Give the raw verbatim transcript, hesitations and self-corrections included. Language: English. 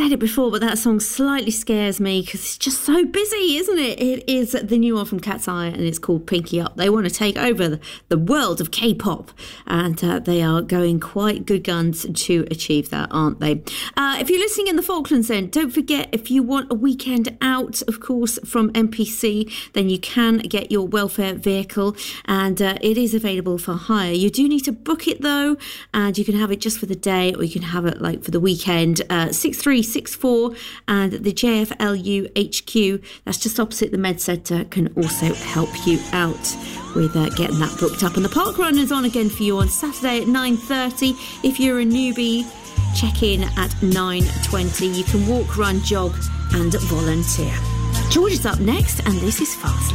said it before, but that song slightly scares me because it's just so busy, isn't it? It is the new one from Cat's Eye, and it's called Pinky Up. They want to take over the, the world of K-pop, and uh, they are going quite good guns to achieve that, aren't they? Uh, if you're listening in the Falklands then, don't forget, if you want a weekend out, of course, from M P C, then you can get your welfare vehicle, and uh, it is available for hire. You do need to book it though, and you can have it just for the day, or you can have it like for the weekend. Uh, six three six four, and the J F L U H Q, that's just opposite the Med Centre, can also help you out with uh, getting that booked up. And the park run is on again for you on Saturday at nine thirty. If you're a newbie, check in at nine twenty. You can walk, run, jog and volunteer. George is up next, and this is Fast